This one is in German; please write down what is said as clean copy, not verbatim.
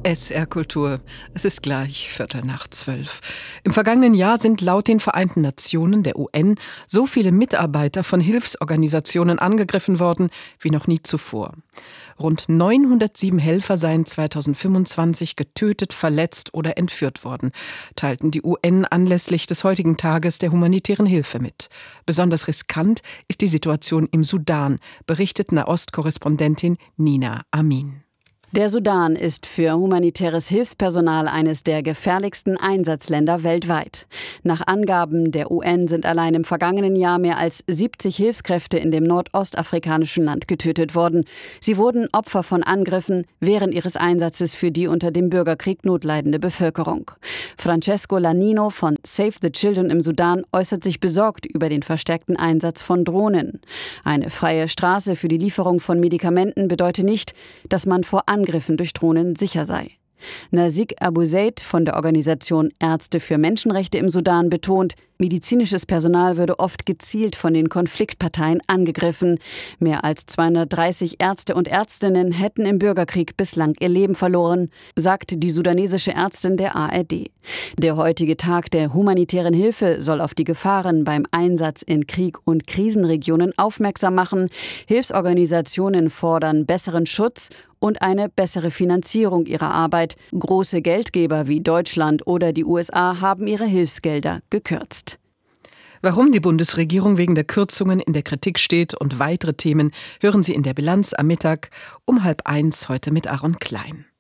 SR Kultur. Es ist gleich 12:15. Im vergangenen Jahr sind laut den Vereinten Nationen, der UN, so viele Mitarbeiter von Hilfsorganisationen angegriffen worden wie noch nie zuvor. Rund 907 Helfer seien 2025 getötet, verletzt oder entführt worden, teilten die UN anlässlich des heutigen Tages der humanitären Hilfe mit. Besonders riskant ist die Situation im Sudan, berichtet Nahost-Korrespondentin Nina Amin. Der Sudan ist für humanitäres Hilfspersonal eines der gefährlichsten Einsatzländer weltweit. Nach Angaben der UN sind allein im vergangenen Jahr mehr als 70 Hilfskräfte in dem nordostafrikanischen Land getötet worden. Sie wurden Opfer von Angriffen während ihres Einsatzes für die unter dem Bürgerkrieg notleidende Bevölkerung. Francesco Lanino von Save the Children im Sudan äußert sich besorgt über den verstärkten Einsatz von Drohnen. Eine freie Straße für die Lieferung von Medikamenten bedeutet nicht, dass man vor Angriffen durch Drohnen sicher sei. Nazik Abu Zaid von der Organisation Ärzte für Menschenrechte im Sudan betont, medizinisches Personal würde oft gezielt von den Konfliktparteien angegriffen. Mehr als 230 Ärzte und Ärztinnen hätten im Bürgerkrieg bislang ihr Leben verloren, sagte die sudanesische Ärztin der ARD. Der heutige Tag der humanitären Hilfe soll auf die Gefahren beim Einsatz in Krieg- und Krisenregionen aufmerksam machen. Hilfsorganisationen fordern besseren Schutz und eine bessere Finanzierung ihrer Arbeit. Große Geldgeber wie Deutschland oder die USA haben ihre Hilfsgelder gekürzt. Warum die Bundesregierung wegen der Kürzungen in der Kritik steht und weitere Themen hören Sie in der Bilanz am Mittag um 12:30 heute mit Aaron Klein.